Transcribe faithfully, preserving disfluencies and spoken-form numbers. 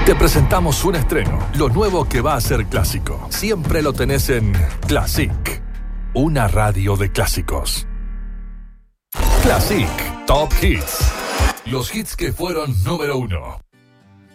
Te presentamos un estreno, lo nuevo que va a ser clásico. Siempre lo tenés en Classic, una radio de clásicos. Classic Top Hits, los hits que fueron número uno.